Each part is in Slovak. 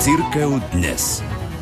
Cirkev dnes.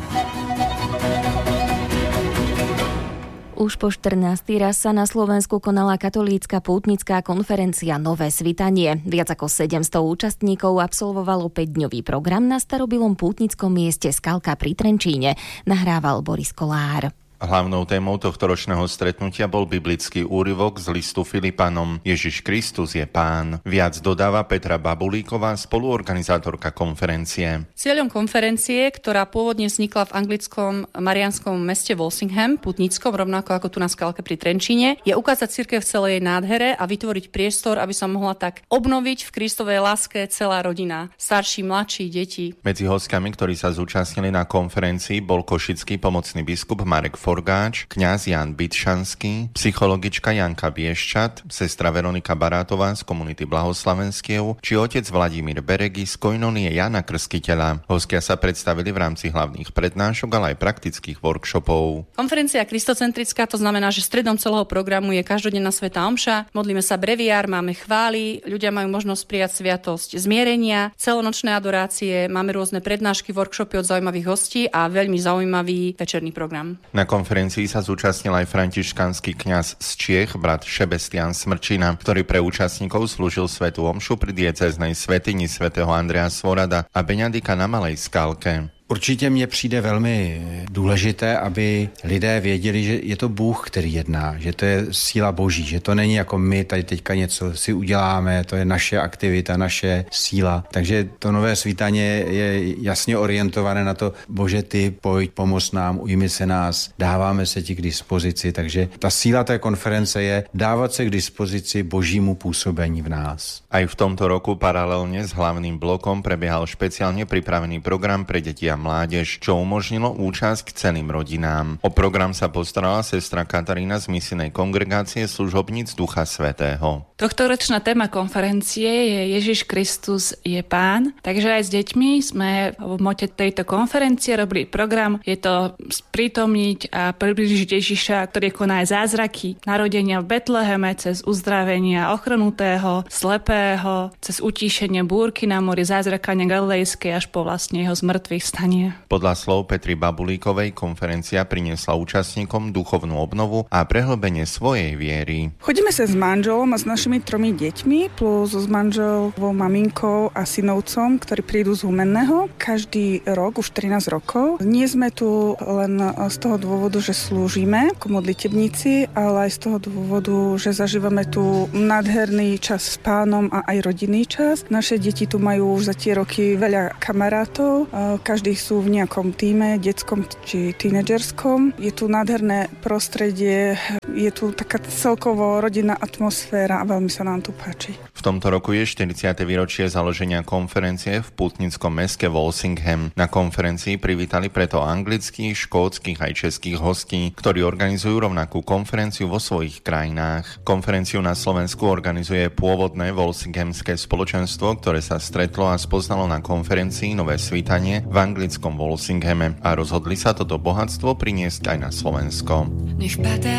Už po 14. raz sa na Slovensku konala katolícka pútnická konferencia Nové svitanie. Viac ako 700 účastníkov absolvovalo 5-dňový program na starobilom pútnickom mieste Skalka pri Trenčíne. Nahrával Boris Kolár. Hlavnou témou tohtoročného stretnutia bol biblický úryvok z listu Filipanom. Ježiš Kristus je Pán. Viac dodáva Petra Babulíková, spoluorganizátorka konferencie. Cieľom konferencie, ktorá pôvodne vznikla v anglickom marianskom meste Walsingham, pútnickom, rovnako ako tu na Skalke pri Trenčíne, je ukázať cirkev v celej jej nádhere a vytvoriť priestor, aby sa mohla tak obnoviť v Kristovej láske celá rodina, starší, mladší, deti. Medzi hosťami, ktorí sa zúčastnili na konferencii, bol košický pomocný biskup Marek Forgáč, kňaz Ján Bytšanský, psychologička Janka Bieščat, sestra Veronika Barátová z komunity Blahoslavenskiev či otec Vladimír Beregy z koinonie Jana Krstiteľa. Hostia sa predstavili v rámci hlavných prednášok, ale aj praktických workshopov. Konferencia kristocentrická, to znamená, že stredom celého programu je každodenná svätá omša, modlíme sa breviár, máme chvály, ľudia majú možnosť prijať sviatosť zmierenia, celonočné adorácie, máme rôzne prednášky, workshopy od zaujímavých hostí a veľmi zaujímavý večerný program. Na konferencii sa zúčastnil aj františkánsky kňaz z Čiech, brat Šebestián Smrčina, ktorý pre účastníkov slúžil svätú omšu pri diecéznej svätyni svätého Andreja Svorada a Beňadika na Malej Skalke. Určitě mně přijde velmi důležité, aby lidé věděli, že je to Bůh, který jedná, že to je síla Boží, že to není jako my tady teďka něco si uděláme, to je naše aktivita, naše síla. Takže to nové svítání je jasně orientované na to, Bože, ty pojď, pomoz nám, ujmi se nás, dáváme se ti k dispozici. Takže ta síla té konference je dávat se k dispozici Božímu působení v nás. Aj v tomto roku paralelne s hlavným blokom prebiehal špeciálne pripravený program pre deti a mládež, čo umožnilo účasť k celým rodinám. O program sa postarala sestra Katarína z misijnej kongregácie služobníc Ducha Svätého. Tohtoročná téma konferencie je Ježiš Kristus je Pán, takže aj s deťmi sme v mote tejto konferencie robili program. Je to sprítomniť a priblížiť Ježiša, ktorý koná aj zázraky, narodenia v Betleheme, cez uzdravenia ochrnutého, slepého, cez utíšenie búrky na mori, zázrakania galilejskej až po vlastne jeho zmrtvých stanie. Podľa slov Petry Babulíkovej konferencia priniesla účastníkom duchovnú obnovu a prehlbenie svojej viery. Chodíme sa s manželom a s našimi 3 deťmi plus s manželovou maminkou a synovcom, ktorí prídu z Humenného každý rok, už 13 rokov. Nie sme tu len z toho dôvodu, že slúžime ako modlitebníci, ale aj z toho dôvodu, že zažívame tu nádherný čas s Pánom a aj rodinný čas. Naše deti tu majú už za tie roky veľa kamarátov, každý sú v nejakom tíme, detskom či tínedžerskom. Je tu nádherné prostredie, je tu taká celkovo rodinná atmosféra a veľmi sa nám tu páči. V tomto roku je 40. výročie založenia konferencie v pútnickom meste Walsingham. Na konferencii privítali preto anglických, škótskych aj českých hostí, ktorí organizujú rovnakú konferenciu vo svojich krajinách. Konferenciu na Slovensku organizuje pôvodné Walsinghamské spoločenstvo, ktoré sa stretlo a spoznalo na konferencii Nové svítanie v anglickom Walsinghame a rozhodli sa toto bohatstvo priniesť aj na Slovensko.